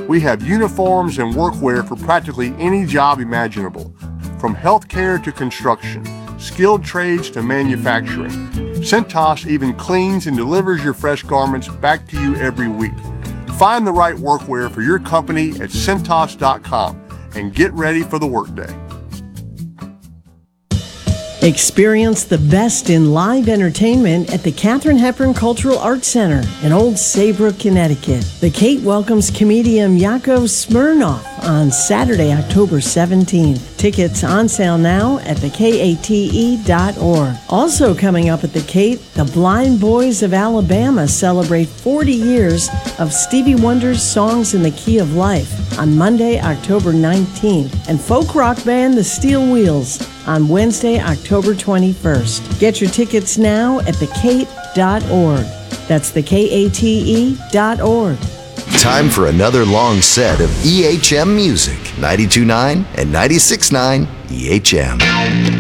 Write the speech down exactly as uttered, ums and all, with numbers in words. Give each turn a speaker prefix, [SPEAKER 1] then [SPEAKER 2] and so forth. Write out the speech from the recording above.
[SPEAKER 1] We have uniforms and workwear for practically any job imaginable, from healthcare to construction, skilled trades to manufacturing. Cintas even cleans and delivers your fresh garments back to you every week. Find the right workwear for your company at Cintas dot com and get ready for the workday.
[SPEAKER 2] Experience the best in live entertainment at the Katharine Hepburn Cultural Arts Center in Old Saybrook, Connecticut. The Kate welcomes comedian Yakov Smirnoff on Saturday, October seventeenth. Tickets on sale now at the kate dot org. Also coming up at the Kate, the Blind Boys of Alabama celebrate forty years of Stevie Wonder's Songs in the Key of Life on Monday, October nineteenth, and folk rock band The Steel Wheels on Wednesday, October twenty-first. Get your tickets now at the kate dot org. That's the kate dot org.
[SPEAKER 3] Time for another long set of E H M music. ninety-two point nine and ninety-six point nine E H M.